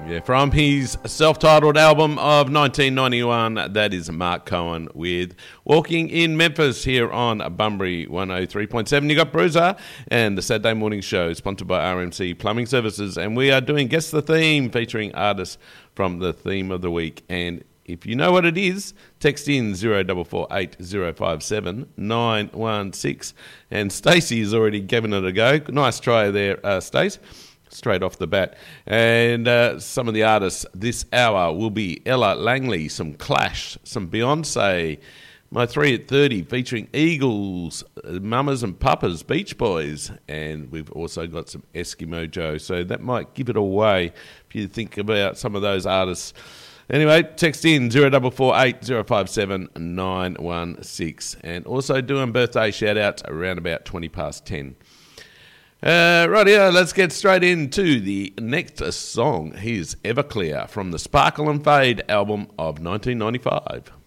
Yeah, from his self-titled album of 1991, that is Mark Cohen with Walking in Memphis here on Bunbury 103.7. You got Bruiser and the Saturday Morning Show, sponsored by RMC Plumbing Services. And we are doing Guess the Theme, featuring artists from the theme of the week. And if you know what it is, text in 0448 057 916. And Stacey has already given it a go. Nice try there, Stace. Straight off the bat. And some of the artists this hour will be Ella Langley, some Clash, some Beyonce, My 3 at 30 featuring Eagles, Mamas and Papas, Beach Boys, and we've also got some Eskimo Joe. So that might give it away if you think about some of those artists. Anyway, text in 0448 057 916. And also doing birthday shout-outs around about 20 past 10. Right here, let's get straight into the next song. Here's Everclear from the Sparkle and Fade album of 1995.